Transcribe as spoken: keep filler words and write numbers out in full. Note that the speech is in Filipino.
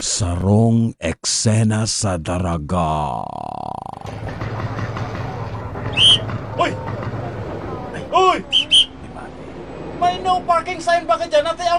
sarong eksena sa daraga. Hoy! Hoy! May no parking sign ba ka dyan? Ate,